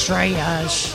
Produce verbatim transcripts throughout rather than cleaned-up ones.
Trash.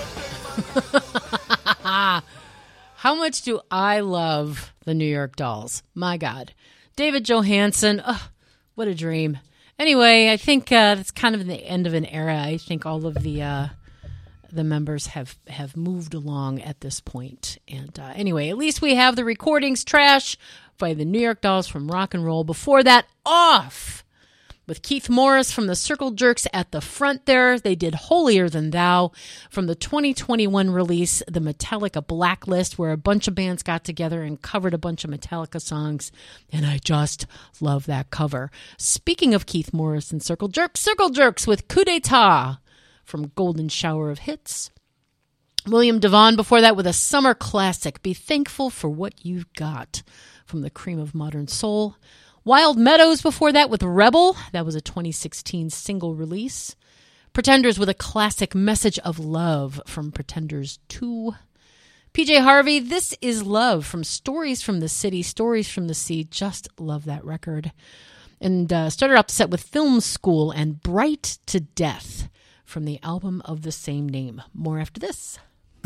How much do I love the New York Dolls? My God. David Johansen. Oh, what a dream. Anyway, I think uh, it's kind of the end of an era. I think all of the uh, the members have, have moved along at this point. And uh, anyway, at least we have the recordings. Trash by the New York Dolls from Rock and Roll. Before that, Off with Keith Morris from the Circle Jerks at the front there. They did Holier Than Thou from the twenty twenty-one release, the Metallica Blacklist, where a bunch of bands got together and covered a bunch of Metallica songs. And I just love that cover. Speaking of Keith Morris and Circle Jerks, Circle Jerks with Coup d'etat from Golden Shower of Hits. William Devon before that with a summer classic, Be Thankful for What You've Got from the Cream of Modern Soul. Wild Meadows before that with Rebel. That was a twenty sixteen single release. Pretenders with a classic Message of Love from Pretenders two. P J Harvey, This Is Love from Stories from the City, Stories from the Sea. Just love that record. And uh, started off the set with Film School and Bright to Death from the album of the same name. More after this.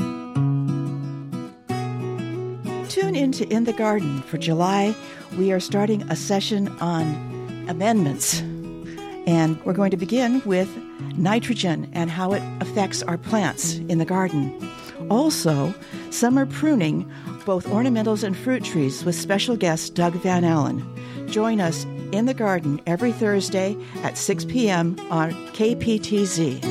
Tune in to In the Garden for July. We are starting a session on amendments. And we're going to begin with nitrogen and how it affects our plants in the garden. Also, summer pruning, both ornamentals and fruit trees, with special guest Doug Van Allen. Join us in the garden every Thursday at six p.m. on K P T Z.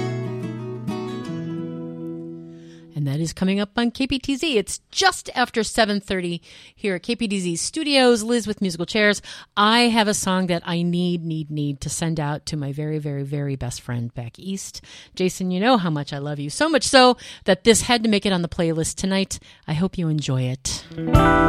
And that is coming up on K P T Z. It's just after seven thirty here at K P T Z Studios. Liz with Musical Chairs. I have a song that I need, need, need to send out to my very, very, very best friend back east. Jason, you know how much I love you. So much so that this had to make it on the playlist tonight. I hope you enjoy it.